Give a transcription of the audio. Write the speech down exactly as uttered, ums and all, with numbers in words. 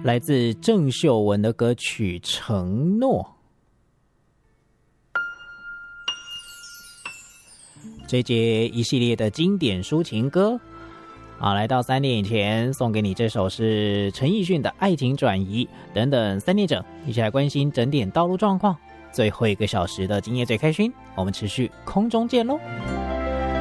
来自郑秀文的歌曲《承诺》。这节一系列的经典抒情歌啊，来到三点以前送给你这首是陈奕迅的《爱情转移》等等。三点整一起来关心整点道路状况，最后一个小时的今夜最开心，我们持续空中见喽。